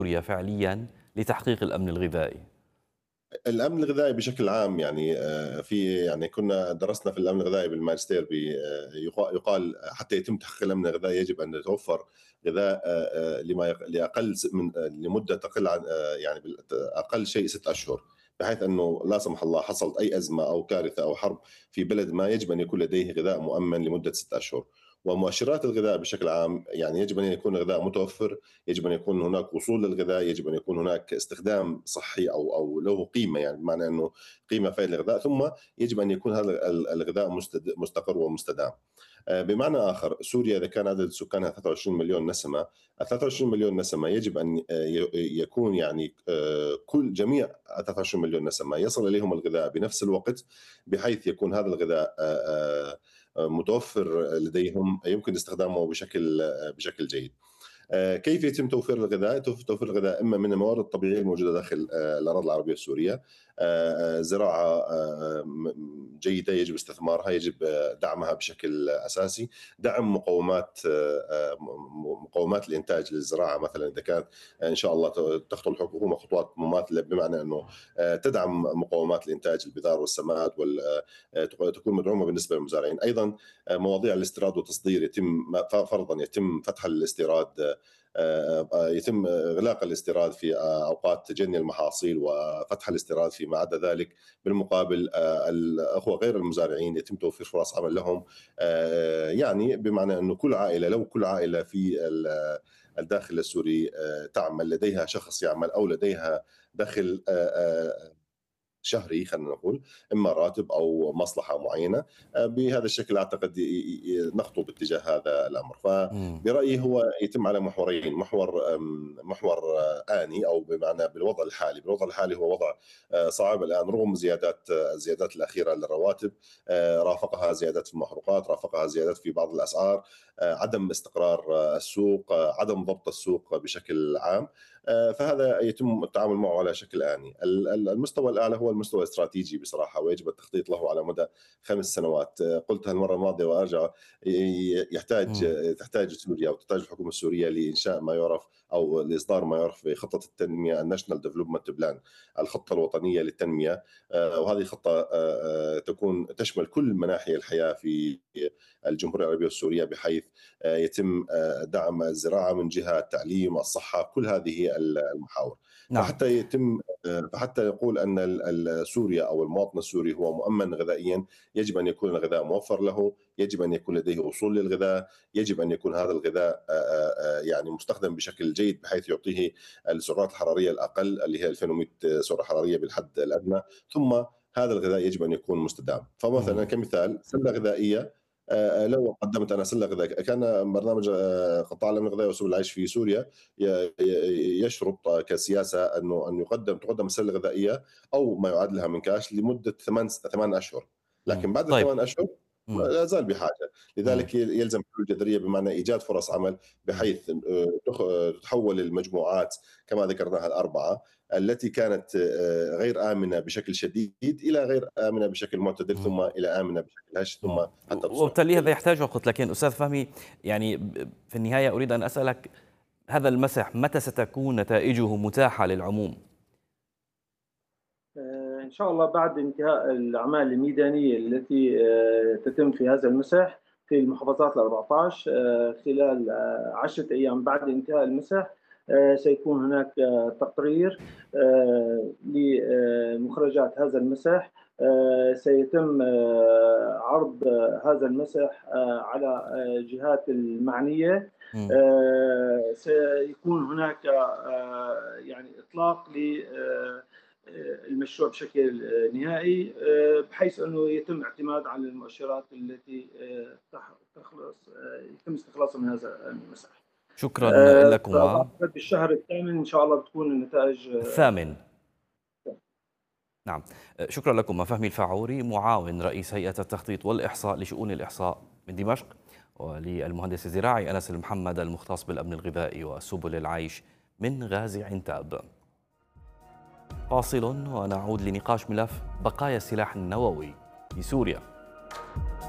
سوريا فعليا لتحقيق الأمن الغذائي؟ الأمن الغذائي بشكل عام يعني كنا درسنا في الأمن الغذائي بالماجستير يقال حتى يتم تحقيق الأمن الغذائي يجب أن يتوفر غذاء لأقل من لمدة تقل عن أقل شيء 6 أشهر، بحيث أنه لا سمح الله حصلت أي أزمة أو كارثة أو حرب في بلد ما يجب أن يكون لديه غذاء مؤمن لمدة 6 أشهر. ومؤشرات الغذاء بشكل عام يعني يجب أن يكون الغذاء متوفر، يجب أن يكون هناك وصول للغذاء، يجب أن يكون هناك استخدام صحي أو له قيمة، يعني بمعنى أنه قيمة فعلية للغذاء، ثم يجب أن يكون هذا الغذاء مستقر ومستدام. بمعنى آخر سوريا إذا كان عدد سكانها 23 مليون نسمة، ال 23 مليون نسمة يجب أن يكون يعني كل جميع 23 مليون نسمة يصل إليهم الغذاء بنفس الوقت، بحيث يكون هذا الغذاء متوفر لديهم يمكن استخدامه بشكل جيد. كيف يتم توفير الغذاء؟ توفير الغذاء إما من الموارد الطبيعية الموجودة داخل الأراضي العربية السورية، زراعة جيدة يجب استثمارها، يجب دعمها بشكل أساسي، دعم مقومات الإنتاج للزراعة مثلا إذا كانت إن شاء الله تخطو الحكومة خطوات مماثلة، بمعنى أنه تدعم مقومات الإنتاج البذار والسماد تكون مدعومة بالنسبة للمزارعين. أيضا مواضيع الاستيراد والتصدير يتم فتح الاستيراد، يتم إغلاق الاستيراد في أوقات تجني المحاصيل وفتح الاستيراد فيما عدا ذلك. بالمقابل الأخوة غير المزارعين يتم توفير فرص عمل لهم، يعني بمعنى أنه لو كل عائلة في الداخل السوري تعمل، لديها شخص يعمل أو لديها دخل شهري خلينا نقول، اما راتب او مصلحه معينه، بهذا الشكل اعتقد نخطو باتجاه هذا الامر. مم. فبرايي هو يتم على محورين، محور اني او بمعنى بالوضع الحالي هو وضع صعب الان رغم الزيادات الاخيره للرواتب، رافقها زيادات في المحروقات، رافقها زيادات في بعض الاسعار، عدم استقرار السوق، عدم ضبط السوق بشكل عام. فهذا يتم التعامل معه على شكل آني. المستوى الأعلى هو المستوى الاستراتيجي بصراحة، ويجب التخطيط له على مدى 5 سنوات. قلتها المرة الماضية وأرجع، مم. تحتاج سوريا أو تحتاج الحكومة السورية لإنشاء ما يعرف أو لإصدار ما يعرف بخطة التنمية الناشونال ديفلوبمنت بلان، الخطة الوطنية للتنمية. وهذه خطة تشمل كل مناحي الحياة في الجمهورية العربية السورية، بحيث يتم دعم الزراعة من جهة، التعليم، الصحة، كل هذه المحاور. نعم. فحتى يقول أن سوريا أو المواطن السوري هو مؤمن غذائيا، يجب أن يكون الغذاء موفر له، يجب أن يكون لديه وصول للغذاء، يجب أن يكون هذا الغذاء يعني مستخدم بشكل جيد بحيث يعطيه السعرات الحرارية الأقل اللي هي 2100 سعرة حرارية بالحد الأدنى. ثم هذا الغذاء يجب أن يكون مستدام. فمثلا مم. كمثال سلة غذائية، لو قدمت أنا سلة غذائية، كان برنامج قطاع الأمن الغذائي وسبل العيش في سوريا يشرط كسياسة أنه تقدم سلة غذائية أو ما يعادلها من كاش لمدة 8 أشهر، مم. لكن بعد طيب. ال8 أشهر مم. لا زال بحاجة. مم. لذلك يلزم حلول جذرية، بمعنى إيجاد فرص عمل مم. بحيث تحول المجموعات كما ذكرناها الأربعة التي كانت غير آمنة بشكل شديد إلى غير آمنة بشكل معتدل، مم. ثم إلى آمنة بشكل هش، ثم حتى تصبح وبالتالي هذا منتجة. يحتاج وقت، لكن أستاذ فهمي يعني في النهاية أريد أن أسألك، هذا المسح متى ستكون نتائجه متاحة للعموم؟ إن شاء الله بعد انتهاء الأعمال الميدانية التي تتم في هذا المسح في المحافظات ال14، خلال 10 أيام بعد انتهاء المسح سيكون هناك تقرير لمخرجات هذا المسح. سيتم عرض هذا المسح على الجهات المعنية. مم. سيكون هناك يعني إطلاق المشروع بشكل نهائي، بحيث انه يتم اعتماد على المؤشرات التي يتم استخلاصها من هذا المسح. شكرا لكما. فبعتقد بالشهر الثامن ان شاء الله بتكون النتائج. الثامن. نعم. شكرا لكم. فهمي الفاعوري، معاون رئيس هيئة التخطيط والإحصاء لشؤون الإحصاء من دمشق، وللمهندس الزراعي أنس المحمد المختص بالأمن الغذائي وسبل العيش من غازي عنتاب. فاصل ونعود لنقاش ملف بقايا السلاح النووي في سوريا.